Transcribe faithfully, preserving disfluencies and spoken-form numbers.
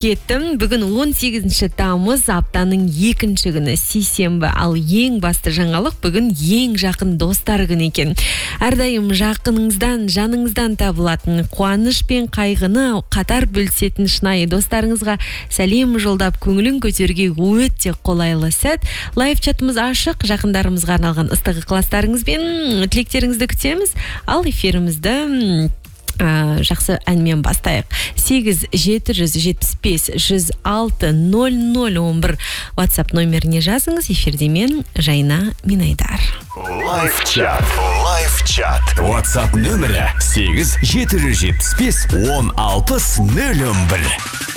Кеттім. Бүгін он сегізінші тамыз, аптаның екінші күні, сейсенбі. Ал ең басты жаңалық бүгін ең жақын достар күні екен. Әрдайым жақыныңыздан, жаныңыздан табылатын, қуаныш пен қайғыны қатар бөлісетін шынайы достарыңызға сәлем жолдап, көңілін көтеруге өте қолайлы сәт. Лайв чатымыз ашық, жақындарымызға арналған ыстық ықыластарыңыз бен тілектеріңізді күтеміз. Ал эфирімізді жақсы әнмен бастайық. сегіз жеті жүз жетпіс бес жүз алты нөл нөл он бір WhatsApp номеріне жазыңыз. Эфирде мен, Жайна Минайдар. Лайв чат. Лайв чат. WhatsApp нөмірі сегіз жеті жүз жетпіс бес он алпыс нөл он бір.